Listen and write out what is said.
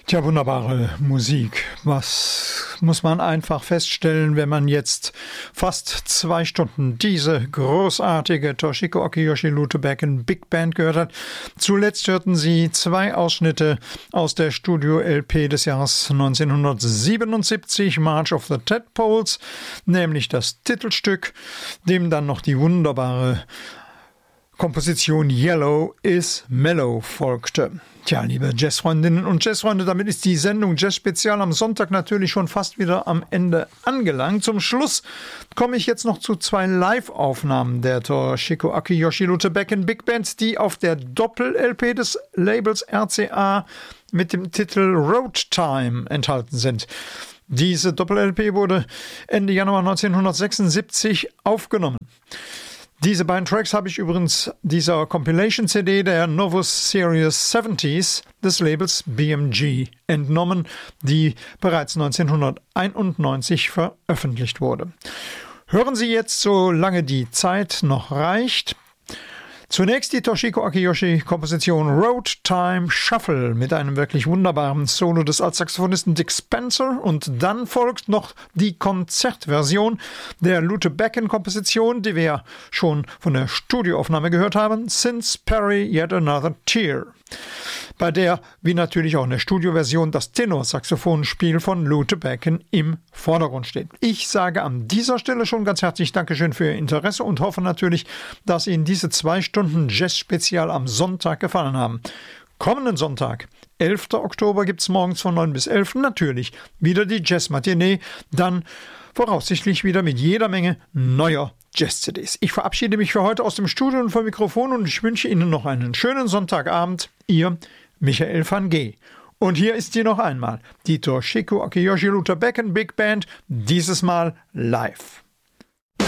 Tja, wunderbare Musik. Was muss man einfach feststellen, wenn man jetzt fast 2 Stunden diese großartige Toshiko Akiyoshi Lute Becken Big Band gehört hat. Zuletzt hörten Sie 2 Ausschnitte aus der Studio-LP des Jahres 1977, March of the Tadpoles, nämlich das Titelstück, dem dann noch die wunderbare Komposition Yellow is Mellow folgte. Tja, liebe Jazzfreundinnen und Jazzfreunde, damit ist die Sendung Jazz Spezial am Sonntag natürlich schon fast wieder am Ende angelangt. Zum Schluss komme ich jetzt noch zu 2 Live-Aufnahmen der Toshiko Akiyoshi Lute Becken Big Band, die auf der Doppel-LP des Labels RCA mit dem Titel Road Time enthalten sind. Diese Doppel-LP wurde Ende Januar 1976 aufgenommen. Diese beiden Tracks habe ich übrigens dieser Compilation-CD der Novus Series 70s des Labels BMG entnommen, die bereits 1991 veröffentlicht wurde. Hören Sie jetzt, solange die Zeit noch reicht, zunächst die Toshiko Akiyoshi-Komposition Road Time Shuffle mit einem wirklich wunderbaren Solo des Altsaxophonisten Dick Spencer und dann folgt noch die Konzertversion der Lute Becken-Komposition, die wir ja schon von der Studioaufnahme gehört haben, Since Perry Yet Another Tear, bei der, wie natürlich auch in der Studioversion, das Tenorsaxophonspiel von Lute Becken im Vordergrund steht. Ich sage an dieser Stelle schon ganz herzlich Dankeschön für Ihr Interesse und hoffe natürlich, dass Ihnen diese 2 Stunden Jazz-Spezial am Sonntag gefallen haben. Kommenden Sonntag, 11. Oktober, gibt es morgens von 9 bis 11 natürlich wieder die Jazz-Matinee, dann voraussichtlich wieder mit jeder Menge neuer Jazz-CDs. Ich verabschiede mich für heute aus dem Studio und vom Mikrofon und ich wünsche Ihnen noch einen schönen Sonntagabend. Ihr Michael van G. Und hier ist sie noch einmal, die Toshiko Akiyoshi Lute Becken Big Band, dieses Mal live.